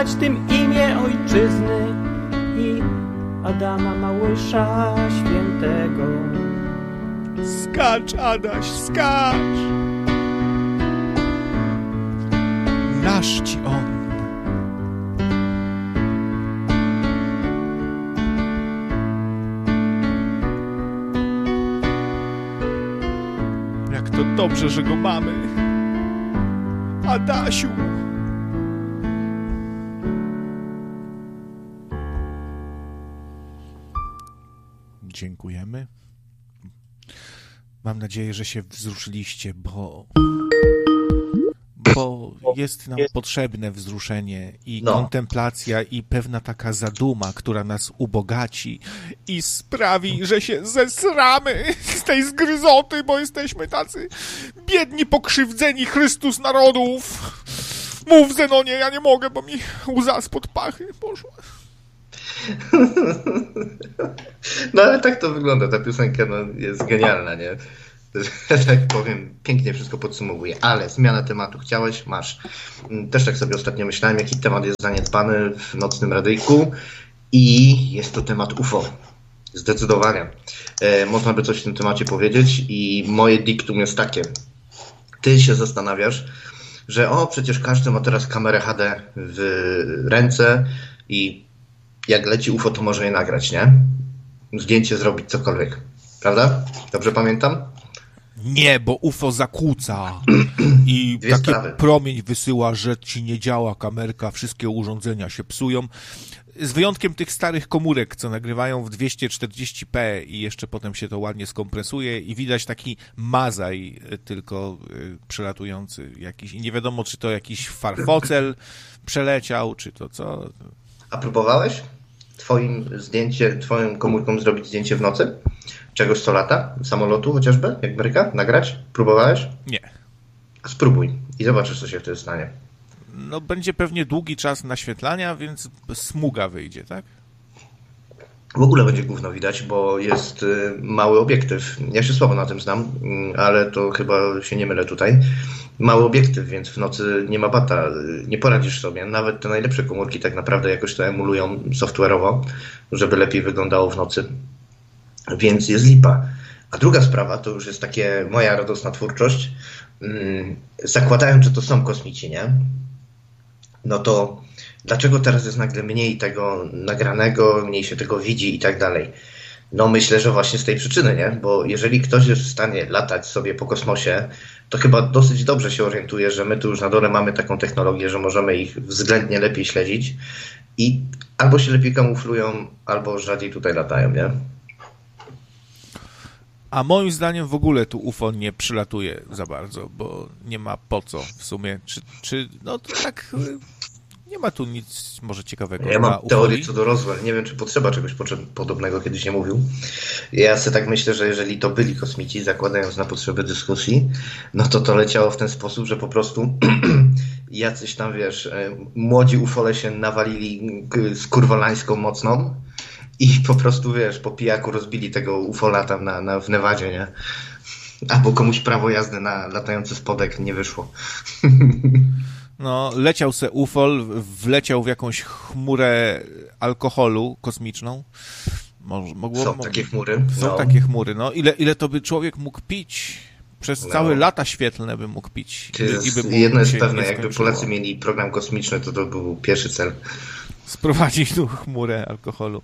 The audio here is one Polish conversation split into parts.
tym imię ojczyzny i Adama Małysza Świętego. Skacz, Adaś, skacz! Nasz ci on. Jak to dobrze, że go mamy. Adasiu! Dziękujemy. Mam nadzieję, że się wzruszyliście, bo jest nam potrzebne wzruszenie i kontemplacja i pewna taka zaduma, która nas ubogaci i sprawi, że się zesramy z tej zgryzoty, bo jesteśmy tacy biedni, pokrzywdzeni Chrystus narodów. Mów, Zenonie, ja nie mogę, bo mi łza spod pachy poszła. No ale tak to wygląda, ta piosenka jest genialna, nie? Tak powiem, pięknie wszystko podsumowuje, ale zmiana tematu chciałeś, masz. Też tak sobie ostatnio myślałem, jaki temat jest zaniedbany w nocnym radyjku i jest to temat UFO. Zdecydowanie. Można by coś w tym temacie powiedzieć i moje diktum jest takie. Ty się zastanawiasz, że przecież każdy ma teraz kamerę HD w ręce i jak leci UFO, to może je nagrać, nie? Zdjęcie zrobić, cokolwiek. Prawda? Dobrze pamiętam? Nie, bo UFO zakłóca i taki promień wysyła, że ci nie działa kamerka, wszystkie urządzenia się psują. Z wyjątkiem tych starych komórek, co nagrywają w 240p i jeszcze potem się to ładnie skompresuje i widać taki mazaj tylko przelatujący jakiś. I nie wiadomo, czy to jakiś farfocel przeleciał, czy to co. A próbowałeś twoją komórką zrobić zdjęcie w nocy? Czegoś, co lata? Samolotu chociażby? Jak bryka? Nagrać? Próbowałeś? Nie. Spróbuj i zobaczysz, co się wtedy stanie. No będzie pewnie długi czas naświetlania, więc smuga wyjdzie, tak? W ogóle będzie gówno widać, bo jest mały obiektyw. Ja się słabo na tym znam, ale to chyba się nie mylę tutaj. Mały obiektyw, więc w nocy nie ma bata, nie poradzisz sobie. Nawet te najlepsze komórki tak naprawdę jakoś to emulują software'owo, żeby lepiej wyglądało w nocy. Więc jest lipa. A druga sprawa, to już jest takie moja radosna twórczość. Zakładając, że to są kosmici, nie? No to dlaczego teraz jest nagle mniej tego nagranego, mniej się tego widzi i tak dalej? No myślę, że właśnie z tej przyczyny, nie? Bo jeżeli ktoś jest w stanie latać sobie po kosmosie, to chyba dosyć dobrze się orientuje, że my tu już na dole mamy taką technologię, że możemy ich względnie lepiej śledzić i albo się lepiej kamuflują, albo rzadziej tutaj latają, nie? A moim zdaniem w ogóle tu UFO nie przylatuje za bardzo, bo nie ma po co w sumie. No to tak nie ma tu nic może ciekawego. Ja mam teorię co do Roswell. Nie wiem, czy potrzeba czegoś podobnego, kiedyś nie mówił. Ja sobie tak myślę, że jeżeli to byli kosmici, zakładając na potrzeby dyskusji, no to leciało w ten sposób, że po prostu jacyś tam, wiesz, młodzi ufole się nawalili skurwolańską mocną i po prostu, wiesz, po pijaku rozbili tego ufola tam w Nevadzie, nie? Albo komuś prawo jazdy na latający spodek nie wyszło. No, leciał se ufol, wleciał w jakąś chmurę alkoholu kosmiczną. Są takie chmury. Są takie chmury, no. Ile to by człowiek mógł pić? Przez całe lata świetlne by mógł pić. Jedno jest pewne, jakby Polacy mieli program kosmiczny, to był pierwszy cel. Sprowadzić tu chmurę alkoholu.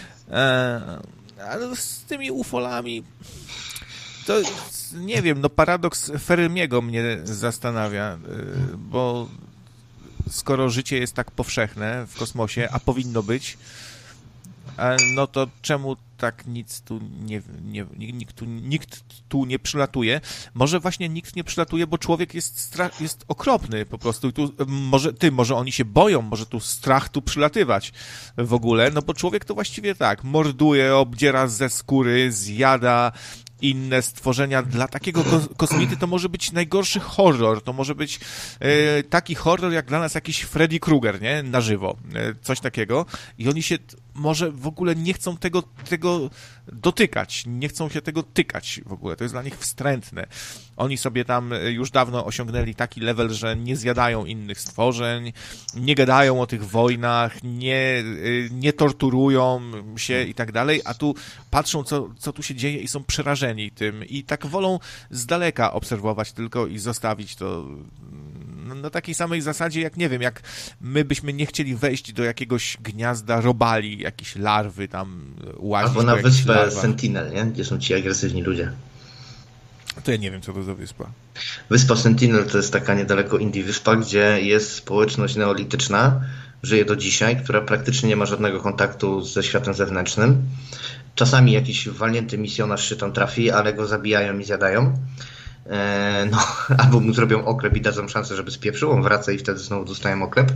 Ale z tymi ufolami to nie wiem, no paradoks Fermiego mnie zastanawia, bo skoro życie jest tak powszechne w kosmosie, a powinno być, no to czemu tak nic tu nikt tu nie przylatuje? Może właśnie nikt nie przylatuje, bo człowiek jest okropny po prostu. I tu, może oni się boją, może tu strach tu przylatywać w ogóle, no bo człowiek to właściwie tak, morduje, obdziera ze skóry, zjada inne stworzenia. Dla takiego kosmity to może być najgorszy horror. To może być taki horror, jak dla nas jakiś Freddy Krueger, nie? Na żywo. Coś takiego. I oni się może w ogóle nie chcą tego dotykać, nie chcą się tego tykać w ogóle, to jest dla nich wstrętne. Oni sobie tam już dawno osiągnęli taki level, że nie zjadają innych stworzeń, nie gadają o tych wojnach, nie torturują się i tak dalej, a tu patrzą, co tu się dzieje i są przerażeni tym i tak wolą z daleka obserwować tylko i zostawić to na takiej samej zasadzie, jak nie wiem, jak my byśmy nie chcieli wejść do jakiegoś gniazda robali, jakieś larwy tam łazić. Albo na wyspę Sentinel, nie? Gdzie są ci agresywni ludzie. To ja nie wiem, co to za wyspa. Wyspa Sentinel to jest taka niedaleko Indii wyspa, gdzie jest społeczność neolityczna, żyje do dzisiaj, która praktycznie nie ma żadnego kontaktu ze światem zewnętrznym. Czasami jakiś walnięty misjonarz się tam trafi, ale go zabijają i zjadają. Albo mu zrobią oklep i dadzą szansę, żeby spieprzył, on wraca i wtedy znowu dostają oklep.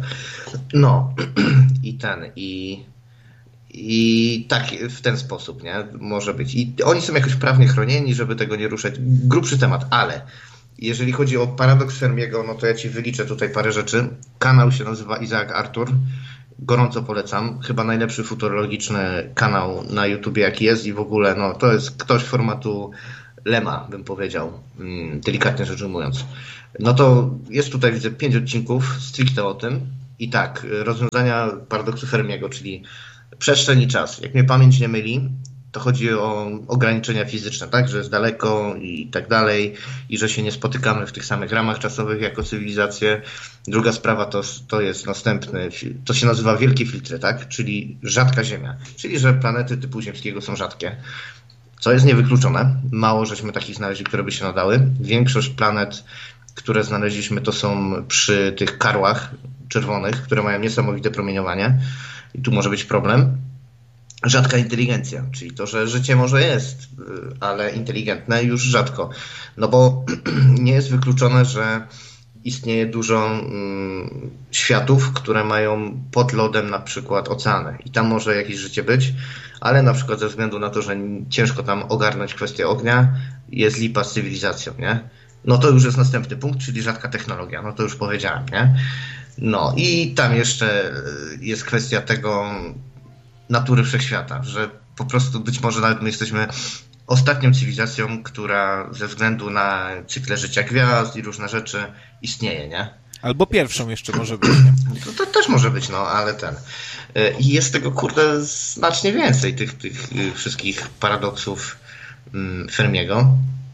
I tak w ten sposób, nie? Może być. I oni są jakoś prawnie chronieni, żeby tego nie ruszać. Grubszy temat, ale jeżeli chodzi o paradoks Fermiego, no to ja ci wyliczę tutaj parę rzeczy. Kanał się nazywa Isaac Arthur. Gorąco polecam. Chyba najlepszy futurologiczny kanał na YouTubie jaki jest i w ogóle, no to jest ktoś formatu Lema, bym powiedział, delikatnie rzecz ujmując. No to jest tutaj, widzę, 5 odcinków stricte o tym. I tak, rozwiązania paradoksu Fermiego, czyli przestrzeń i czas. Jak mnie pamięć nie myli, to chodzi o ograniczenia fizyczne, tak? Że jest daleko i tak dalej i że się nie spotykamy w tych samych ramach czasowych jako cywilizacje. Druga sprawa to jest następny, to się nazywa wielkie filtry, tak? Czyli rzadka Ziemia. Czyli że planety typu ziemskiego są rzadkie. Co jest niewykluczone. Mało żeśmy takich znaleźli, które by się nadały. Większość planet, które znaleźliśmy, to są przy tych karłach czerwonych, które mają niesamowite promieniowanie. I tu może być problem. Rzadka inteligencja, czyli to, że życie może jest, ale inteligentne już rzadko. No bo nie jest wykluczone, że istnieje dużo światów, które mają pod lodem na przykład oceany i tam może jakieś życie być, ale na przykład ze względu na to, że ciężko tam ogarnąć kwestię ognia, jest lipa z cywilizacją, nie? No to już jest następny punkt, czyli rzadka technologia, no to już powiedziałem, nie? No i tam jeszcze jest kwestia tego natury wszechświata, że po prostu być może nawet my jesteśmy ostatnią cywilizacją, która ze względu na cykle życia gwiazd i różne rzeczy istnieje, nie? Albo pierwszą jeszcze może być, nie? To też może być, no, ale i jest tego, kurde, znacznie więcej, tych wszystkich paradoksów Fermiego,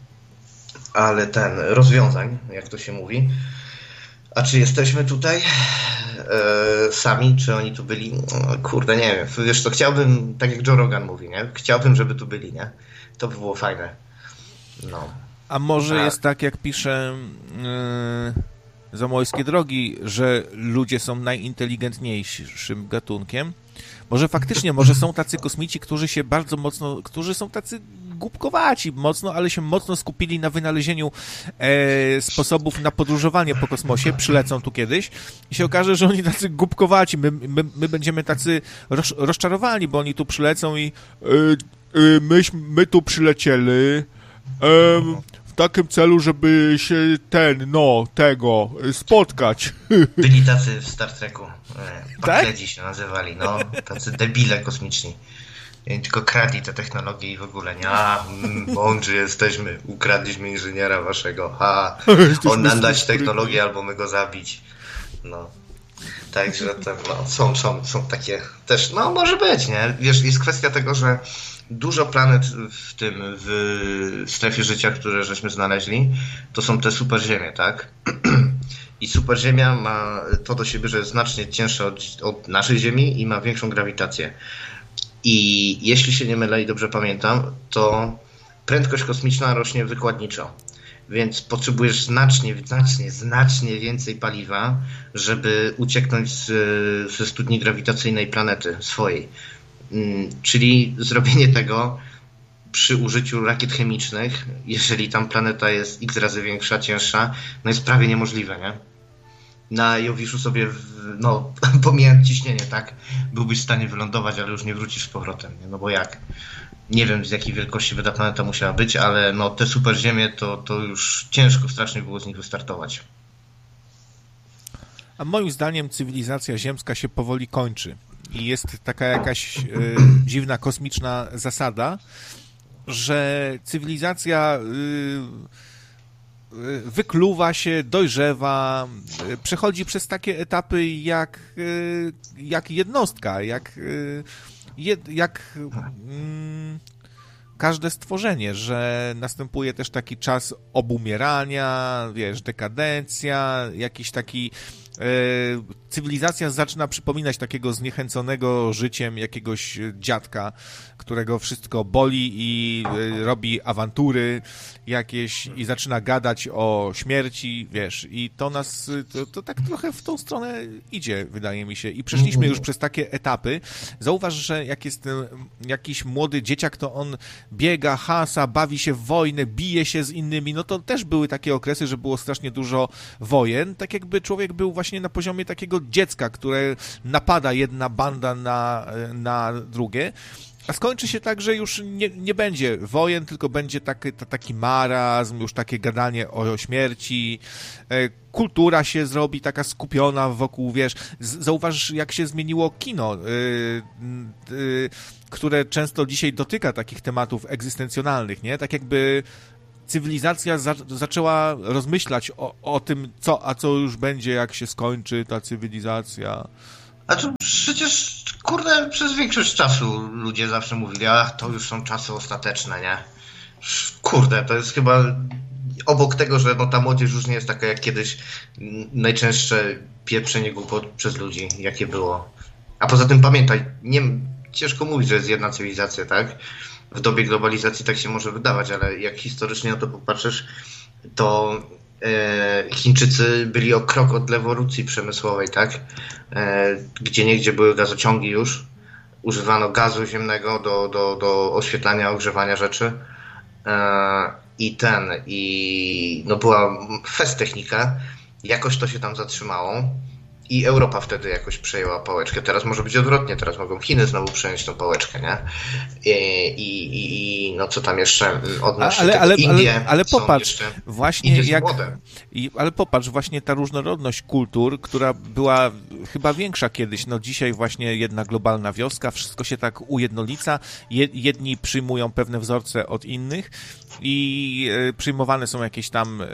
ale rozwiązań, jak to się mówi. A czy jesteśmy tutaj sami, czy oni tu byli? No, kurde, nie wiem. Wiesz co, chciałbym, tak jak Joe Rogan mówi, nie? Chciałbym, żeby tu byli, nie? To by było fajne. No. A może jest tak, jak pisze Zamojskie Drogi, że ludzie są najinteligentniejszym gatunkiem? Może faktycznie, może są tacy kosmici, którzy są tacy głupkowaci mocno, ale się mocno skupili na wynalezieniu sposobów na podróżowanie po kosmosie, przylecą tu kiedyś i się okaże, że oni tacy głupkowaci, my będziemy tacy rozczarowani, bo oni tu przylecą i my tu przylecieli w takim celu, żeby się spotkać. Byli tacy w Star Treku. Pakledzi się nazywali, no. Tacy debile kosmiczni. Tylko kradli te technologie i w ogóle nie. Mądrzy jesteśmy, ukradliśmy inżyniera waszego. On nam dać technologię albo my go zabić. No. Także są takie też, no może być, nie? Wiesz, jest kwestia tego, że dużo planet w strefie życia, które żeśmy znaleźli, to są te superziemie, tak? I superziemia ma to do siebie, że jest znacznie cięższa od naszej Ziemi i ma większą grawitację. I jeśli się nie mylę i dobrze pamiętam, to prędkość kosmiczna rośnie wykładniczo. Więc potrzebujesz znacznie więcej paliwa, żeby ucieknąć ze studni grawitacyjnej planety swojej. Czyli zrobienie tego przy użyciu rakiet chemicznych, jeżeli tam planeta jest x razy większa, cięższa, no jest prawie niemożliwe, nie? Na Jowiszu sobie, pomijając ciśnienie, tak, byłbyś w stanie wylądować, ale już nie wrócisz z powrotem, nie? No bo jak? Nie wiem, z jakiej wielkości by ta planeta musiała być, ale no te superziemie to już ciężko strasznie było z nich wystartować. A moim zdaniem cywilizacja ziemska się powoli kończy. i jest taka jakaś dziwna, kosmiczna zasada, że cywilizacja wykluwa się, dojrzewa, przechodzi przez takie etapy jak jednostka, jak każde stworzenie, że następuje też taki czas obumierania, wiesz, dekadencja, jakiś taki cywilizacja zaczyna przypominać takiego zniechęconego życiem jakiegoś dziadka, którego wszystko boli i robi awantury jakieś i zaczyna gadać o śmierci, wiesz, i to nas, to tak trochę w tą stronę idzie, wydaje mi się. I przeszliśmy już przez takie etapy. Zauważ, że jak jest jakiś młody dzieciak, to on biega, hasa, bawi się w wojnę, bije się z innymi, no to też były takie okresy, że było strasznie dużo wojen, tak jakby człowiek był właśnie na poziomie takiego dziecka, które napada jedna banda na drugie, a skończy się tak, że już nie będzie wojen, tylko będzie taki marazm, już takie gadanie o śmierci, kultura się zrobi taka skupiona wokół, wiesz, zauważ, jak się zmieniło kino, które często dzisiaj dotyka takich tematów egzystencjonalnych, nie? Tak jakby cywilizacja zaczęła rozmyślać o tym, co już będzie, jak się skończy ta cywilizacja. A to przecież, kurde, przez większość czasu ludzie zawsze mówili, ach, to już są czasy ostateczne, nie? Kurde, to jest chyba obok tego, że no, ta młodzież już nie jest taka jak kiedyś, najczęstsze pieprzenie głupot przez ludzi, jakie było. A poza tym pamiętaj, ciężko mówić, że jest jedna cywilizacja, tak? W dobie globalizacji tak się może wydawać, ale jak historycznie na to popatrzysz, to Chińczycy byli o krok od rewolucji przemysłowej, tak? Gdzieniegdzie były gazociągi już, używano gazu ziemnego do oświetlania, ogrzewania rzeczy i no była technika, jakoś to się tam zatrzymało. I Europa wtedy jakoś przejęła pałeczkę. Teraz może być odwrotnie, teraz mogą Chiny znowu przejąć tą pałeczkę, nie? I no co tam jeszcze odnośnie tego, Indie ale popatrz, właśnie jak... młode. Ale popatrz, właśnie ta różnorodność kultur, która była chyba większa kiedyś, no dzisiaj właśnie jedna globalna wioska, wszystko się tak ujednolica, jedni przyjmują pewne wzorce od innych i przyjmowane są jakieś tam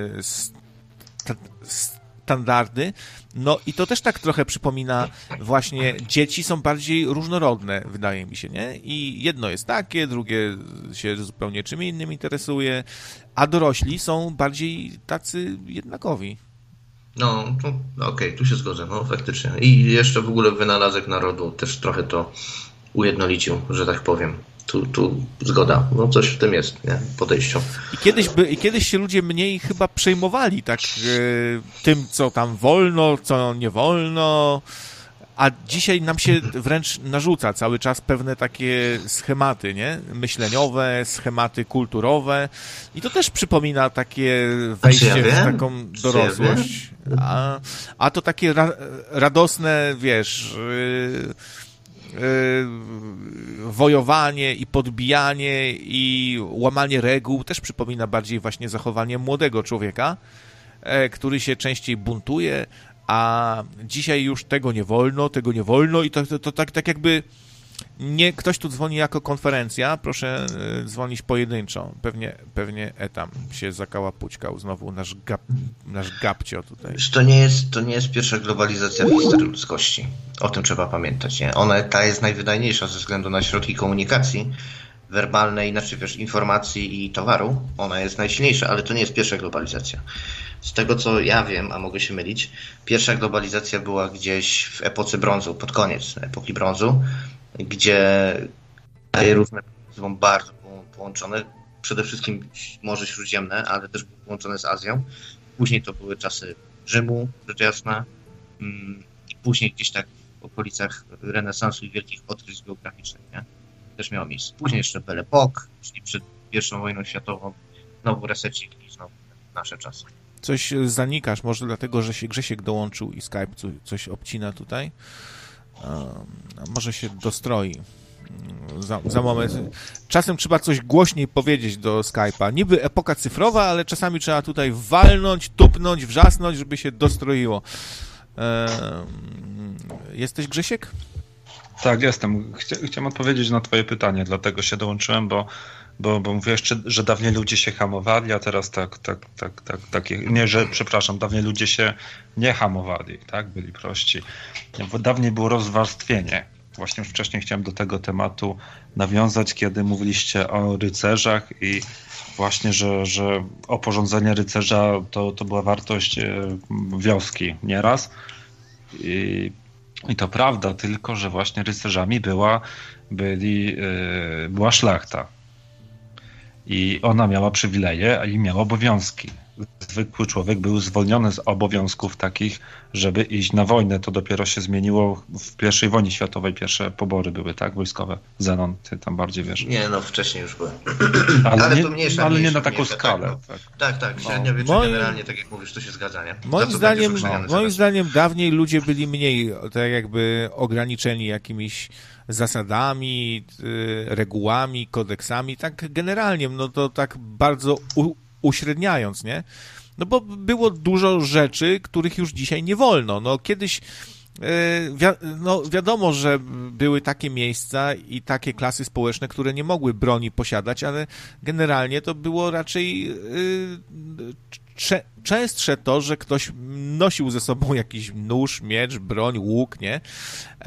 standardy, no i to też tak trochę przypomina właśnie, dzieci są bardziej różnorodne, wydaje mi się, nie? I jedno jest takie, drugie się zupełnie czym innym interesuje, a dorośli są bardziej tacy jednakowi. No, okej, tu się zgodzę, no faktycznie. I jeszcze w ogóle wynalazek narodu też trochę to ujednolicił, że tak powiem. Tu zgoda, no coś w tym jest, nie? Podejściu. I kiedyś się ludzie mniej chyba przejmowali tak tym, co tam wolno, co nie wolno, a dzisiaj nam się wręcz narzuca cały czas pewne takie schematy, nie? Myśleniowe, schematy kulturowe i to też przypomina takie wejście w taką dorosłość. A to takie radosne, wiesz... wojowanie i podbijanie i łamanie reguł też przypomina bardziej właśnie zachowanie młodego człowieka, który się częściej buntuje, a dzisiaj już tego nie wolno i to tak jakby nie, ktoś tu dzwoni jako konferencja, proszę dzwonić pojedynczo. Pewnie tam się zakałapućkał znowu nasz gabcio tutaj. To nie jest pierwsza globalizacja w historii ludzkości. O tym trzeba pamiętać, nie? Ta jest najwydajniejsza ze względu na środki komunikacji werbalnej, znaczy wiesz, informacji i towaru. Ona jest najsilniejsza, ale to nie jest pierwsza globalizacja. Z tego co ja wiem, a mogę się mylić, pierwsza globalizacja była gdzieś w epoce brązu, pod koniec epoki brązu, gdzie różne są bardzo połączone. Przede wszystkim Morze Śródziemne, ale też były połączone z Azją. Później to były czasy Rzymu, rzecz jasna. Później gdzieś tak w okolicach renesansu i wielkich odkryć geograficznych, nie? Też miało miejsce. Później jeszcze Belle Époque, czyli przed I wojną światową. Znowu resecik i znowu nasze czasy. Coś zanikasz, może dlatego, że się Grzesiek dołączył i Skype coś obcina tutaj. Może się dostroi za moment. Czasem trzeba coś głośniej powiedzieć do Skype'a. Niby epoka cyfrowa, ale czasami trzeba tutaj walnąć, tupnąć, wrzasnąć, żeby się dostroiło. Jesteś, Grzesiek? Tak, jestem. Chciałem odpowiedzieć na twoje pytanie, dlatego się dołączyłem, bo mówię jeszcze, że dawniej ludzie się hamowali, a teraz dawniej ludzie się nie hamowali, tak, byli prości. Bo dawniej było rozwarstwienie. Właśnie już wcześniej chciałem do tego tematu nawiązać, kiedy mówiliście o rycerzach i właśnie, że oporządzenie rycerza to była wartość wioski nieraz. I to prawda, tylko że właśnie rycerzami była szlachta. I ona miała przywileje, a i miała obowiązki. Zwykły człowiek był zwolniony z obowiązków takich, żeby iść na wojnę. To dopiero się zmieniło w I wojnie światowej. Pierwsze pobory były, tak? Wojskowe. Zenon, ty tam bardziej wiesz. Nie, no wcześniej już były. Ale to mniejsza, nie na taką skalę. Tak, średniowiecze generalnie, tak jak mówisz, to się zgadza, nie? Moim zdaniem dawniej ludzie byli mniej tak jakby ograniczeni jakimiś zasadami, regułami, kodeksami, tak generalnie, no to tak bardzo uśredniając, nie? No bo było dużo rzeczy, których już dzisiaj nie wolno. No kiedyś wiadomo, że były takie miejsca i takie klasy społeczne, które nie mogły broni posiadać, ale generalnie to było raczej częstsze to, że ktoś nosił ze sobą jakiś nóż, miecz, broń, łuk, nie?